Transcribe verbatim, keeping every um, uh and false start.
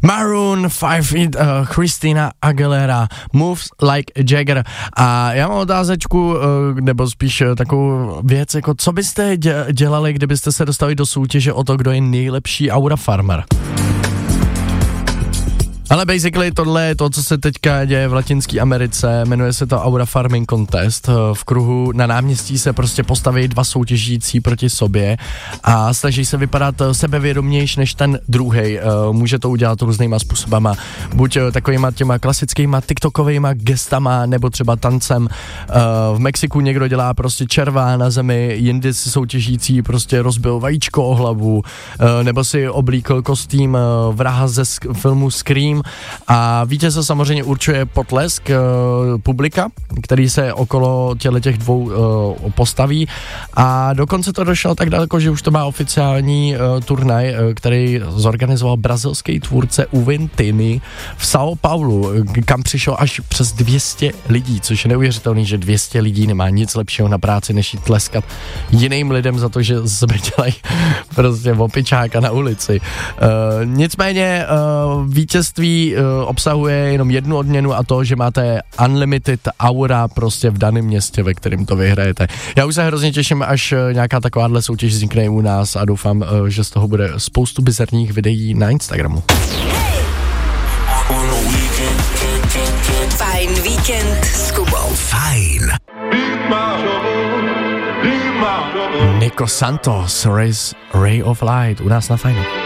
Maroon five, uh, Christina Aguilera, Moves Like Jagger. A já mám otázečku, uh, nebo spíš uh, takovou věc, jako co byste dělali, kdybyste se dostali do soutěže o to, kdo je nejlepší aura farmer? Ale basically tohle je to, co se teďka děje v Latinské Americe, jmenuje se to Aura Farming Contest. V kruhu na náměstí se prostě postaví dva soutěžící proti sobě a snaží se vypadat sebevědomější než ten druhej. Může to udělat různýma způsobama, buď takovýma těma klasickýma tiktokovýma gestama, nebo třeba tancem. V Mexiku někdo dělá prostě červá na zemi, jindy si soutěžící prostě rozbil vajíčko o hlavu, nebo si oblíkl kostým vraha ze sk- filmu Scream. A vítěze samozřejmě určuje potlesk uh, publika, který se okolo těch dvou uh, postaví a dokonce to došlo tak daleko, že už to má oficiální uh, turnaj, uh, který zorganizoval brazilský tvůrce Uventini v São Paulo, kam přišlo až přes dvě stě lidí, což je neuvěřitelný, že dvě stě lidí nemá nic lepšího na práci, než jít tleskat jiným lidem za to, že se dělají prostě opičáka na ulici. Uh, nicméně uh, vítězství obsahuje jenom jednu odměnu a to, že máte unlimited aura prostě v daném městě, ve kterém to vyhrajete. Já už se hrozně těším, až nějaká takováhle soutěž vznikne u nás a doufám, že z toho bude spoustu bizarních videí na Instagramu. Fajn víkend s Kubou. Fajn. Nico Santos, Rays, Ray of Light, u nás na Fajnu.